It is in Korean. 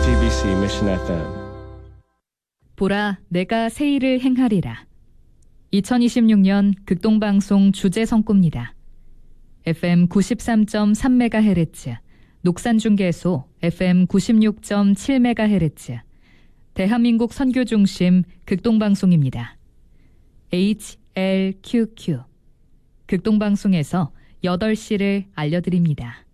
JTBC Mission FM. 보라, 내가 새 일을 행하리라. 2026년 극동방송 주제 선구입니다. FM 93.3MHz, 녹산중계소 FM 96.7MHz, 대한민국 선교중심 극동방송입니다. HLQQ, 극동방송에서 8시를 알려드립니다.